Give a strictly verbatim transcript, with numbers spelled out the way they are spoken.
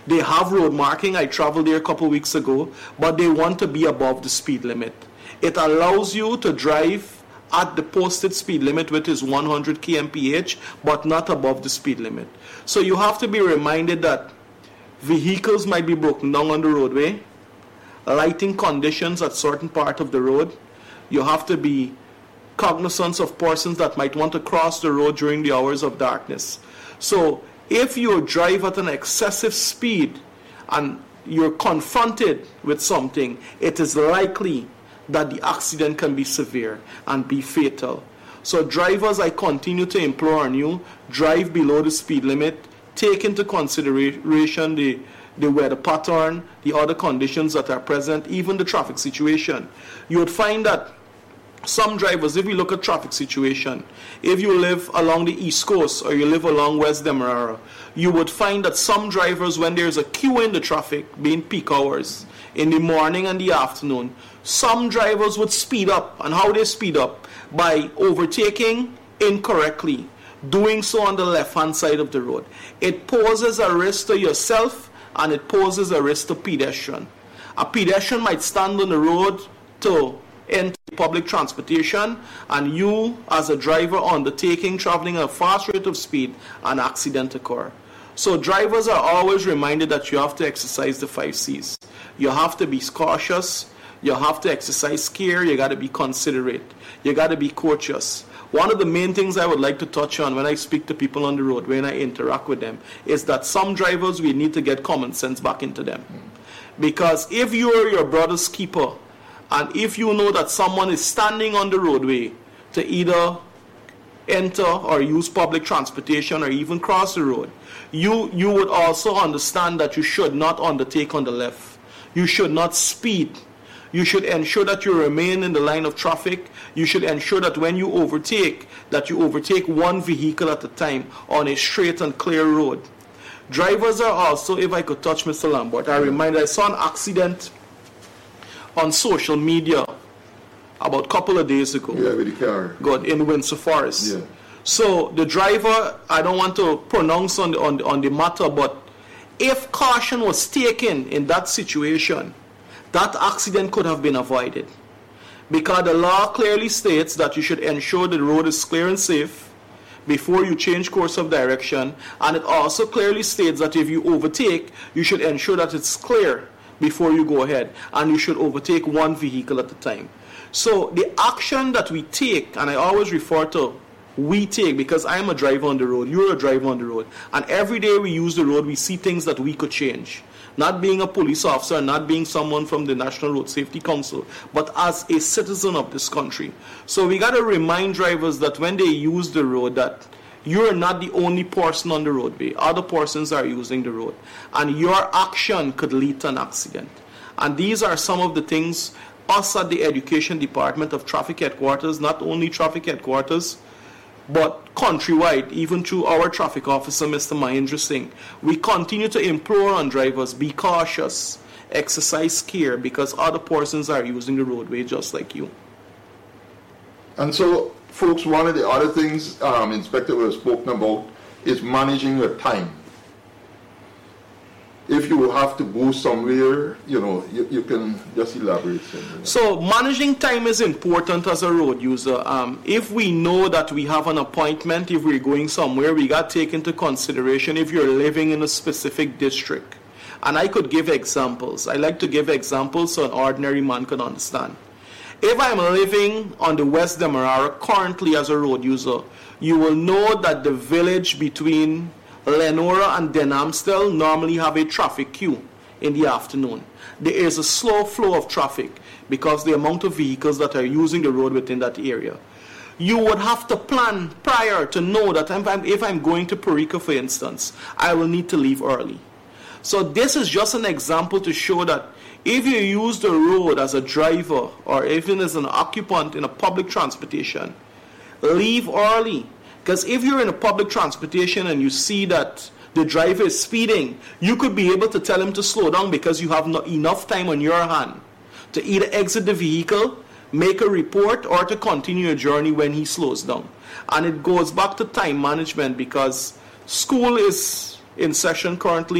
They have road marking. I traveled there a couple weeks ago, but they want to be above the speed limit. It allows you to drive at the posted speed limit, which is one hundred kilometers per hour, but not above the speed limit. So you have to be reminded that vehicles might be broken down on the roadway, lighting conditions at certain part of the road. You have to be cognizant of persons that might want to cross the road during the hours of darkness. So if you drive at an excessive speed and you're confronted with something, it is likely that the accident can be severe and be fatal. So drivers, I continue to implore on you, drive below the speed limit, take into consideration the, the weather pattern, the other conditions that are present, even the traffic situation. You would find that some drivers, if you look at traffic situation, if you live along the East Coast or you live along West Demerara, you would find that some drivers, when there's a queue in the traffic, being peak hours, in the morning and the afternoon, some drivers would speed up. And how they speed up? By overtaking incorrectly, doing so on the left-hand side of the road. It poses a risk to yourself and it poses a risk to pedestrian. A pedestrian might stand on the road to enter public transportation, and you as a driver undertaking traveling at a fast rate of speed, an accident occur. So drivers are always reminded that you have to exercise the five C's. You have to be cautious, you have to exercise care, you got to be considerate, you got to be courteous. One of the main things I would like to touch on when I speak to people on the road, when I interact with them, is that some drivers, we need to get common sense back into them. Because if you're your brother's keeper, and if you know that someone is standing on the roadway to either enter or use public transportation or even cross the road, you, you would also understand that you should not undertake on the left. You should not speed. You should ensure that you remain in the line of traffic. You should ensure that when you overtake, that you overtake one vehicle at a time on a straight and clear road. Drivers are also, if I could touch Mister Lambert, I remind I saw an accident on social media about a couple of days ago. Yeah, with the car. Good, in Windsor Forest. Yeah. So the driver, I don't want to pronounce on the, on the, on the matter, but if caution was taken in that situation, that accident could have been avoided. Because the law clearly states that you should ensure the road is clear and safe before you change course of direction. And it also clearly states that if you overtake, you should ensure that it's clear before you go ahead. And you should overtake one vehicle at a time. So the action that we take, and I always refer to we take, because I'm a driver on the road, you're a driver on the road, and every day we use the road, we see things that we could change. Not being a police officer, not being someone from the National Road Safety Council, but as a citizen of this country. So we got to remind drivers that when they use the road, that you're not the only person on the roadway. Other persons are using the road. And your action could lead to an accident. And these are some of the things us at the Education Department of Traffic Headquarters, not only Traffic Headquarters, but countrywide, even through our traffic officer, Mister Mahendra Singh, we continue to implore on drivers, be cautious, exercise care, because other persons are using the roadway just like you. And so, folks, one of the other things um, Inspector was spoken about is managing your time. If you have to go somewhere, you know, you, you can just elaborate. Something. So managing time is important as a road user. Um, if we know that we have an appointment, if we're going somewhere, we got to take into consideration if you're living in a specific district. And I could give examples. I like to give examples so an ordinary man can understand. If I'm living on the West Demerara currently as a road user, you will know that the village between Lenora and Denhamstel normally have a traffic queue in the afternoon. There is a slow flow of traffic because the amount of vehicles that are using the road within that area. You would have to plan prior to know that if I'm, if I'm going to Parika, for instance, I will need to leave early. So this is just an example to show that if you use the road as a driver or even as an occupant in a public transportation, leave early. Because if you're in a public transportation and you see that the driver is speeding, you could be able to tell him to slow down because you have not enough time on your hand to either exit the vehicle, make a report, or to continue your journey when he slows down. And it goes back to time management because school is in session currently.